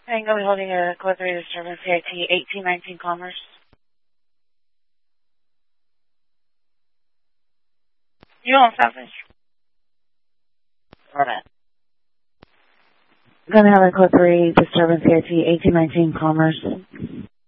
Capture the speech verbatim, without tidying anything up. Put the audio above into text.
Tango holding a code three disturbance C I T eighteen nineteen Commerce. You want something? Hold on. Gonna have a code three disturbance C I T eighteen nineteen Commerce.